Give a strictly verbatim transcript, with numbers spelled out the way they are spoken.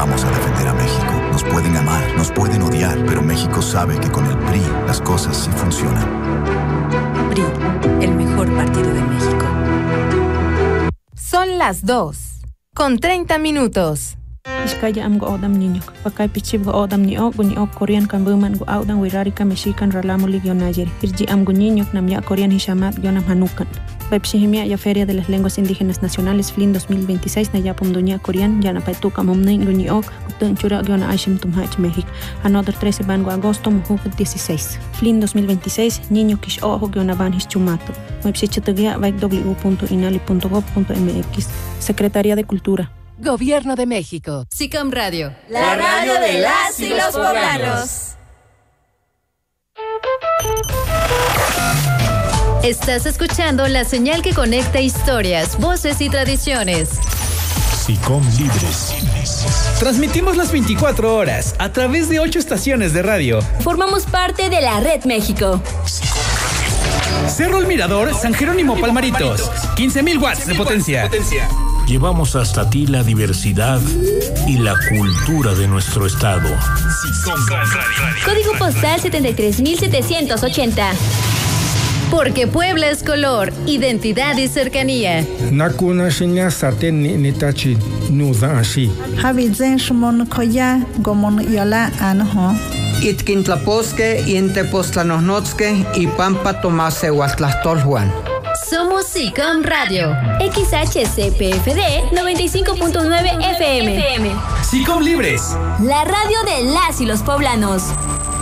Vamos a defender a México. Nos pueden amar, nos pueden odiar, pero México sabe que con el P R I las cosas sí funcionan. P R I, el mejor partido de México. Son las dos, con treinta minutos. Iskaya am go odam niño, pakay pichib go odam ni o guni o Korean kan buman go audan wirarika mexican ralamo ligio nayer. Irji am go niño nam ya Korean hishamat yonam hanukan. Pepsihimia ya Feria de las Lenguas Indígenas Nacionales F L I N dos mil veintiséis na yapum dunia Korean yana paituka momnen guni ok utun chura yona aishim tumhach México. Another trece bango agosto mujuk dieciséis. F L I N dos mil veintiséis niño kish ojo yona van his chumato. Website vaik w punto inali punto gov punto m x. Secretaría de Cultura. Gobierno de México. SICOM Radio. La radio de las y los poblanos. Estás escuchando la señal que conecta historias, voces y tradiciones. SICOM Libres. Transmitimos las veinticuatro horas a través de ocho estaciones de radio. Formamos parte de la Red México. Cerro El Mirador, San Jerónimo Palmaritos. quince mil watts de potencia. Llevamos hasta ti la diversidad y la cultura de nuestro estado. Código postal setenta y tres mil setecientos ochenta. Porque Puebla es color, identidad y cercanía. Nakuna shinya saten ni nitachi nuda ashi. Habizen shmon koya gomon yala anho. Itkintlaposque y Intepostlanosnotzque y Pampa Tomase Huatlastolhuan. Somos SICOM Radio. X H C P F D noventa y cinco punto nueve F M. SICOM Libres. La radio de las y los poblanos.